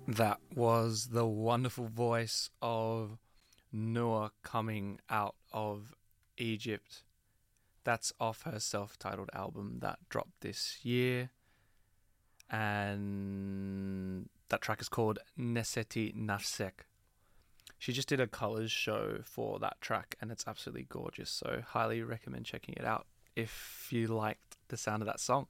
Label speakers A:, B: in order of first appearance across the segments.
A: That was the wonderful voice of Noor coming out of Egypt. That's off her self-titled album that dropped this year. And that track is called Neseti Nafsek. She just did a colours show for that track and it's absolutely gorgeous. So highly recommend checking it out if you liked the sound of that song.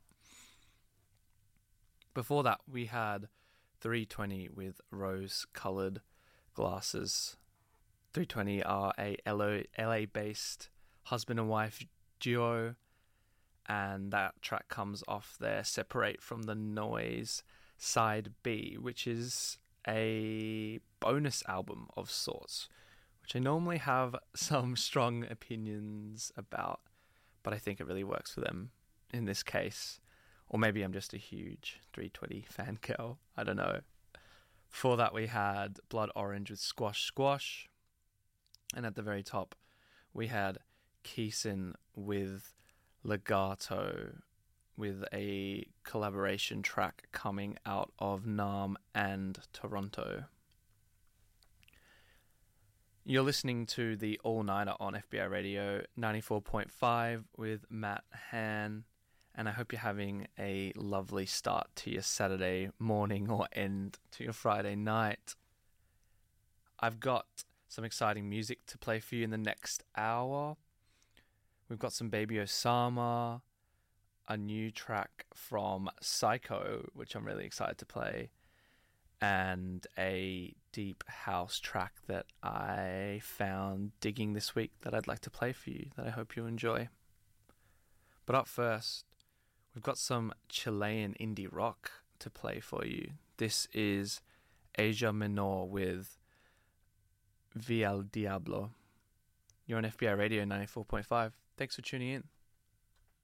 A: Before that, we had 320 with rose-coloured glasses. 320 are a LA-based husband and wife duo, and that track comes off their Separate from the Noise Side B, which is a bonus album of sorts, which I normally have some strong opinions about, but I think it really works for them in this case. Or maybe I'm just a huge 320 fangirl. I don't know. Before that, we had Blood Orange with Squash Squash. And at the very top, we had Keeson with Legato, with a collaboration track coming out of Nam and Toronto. You're listening to the All Nighter on FBI Radio 94.5 with Matt Han. And I hope you're having a lovely start to your Saturday morning or end to your Friday night. I've got some exciting music to play for you in the next hour. We've got some Baby Osama, a new track from Psycho, which I'm really excited to play, and a deep house track that I found digging this week that I'd like to play for you, that I hope you enjoy. But up first, we've got some Chilean indie rock to play for you. This is Asia Menor with Via el Diablo. You're on FBI Radio 94.5. Thanks for tuning in.